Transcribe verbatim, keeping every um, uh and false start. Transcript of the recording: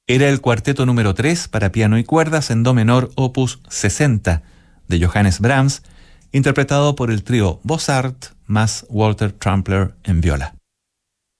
Era el cuarteto número tres para piano y cuerdas en do menor opus sesenta de Johannes Brahms, interpretado por el trío Bossart más Walter Trampler en viola.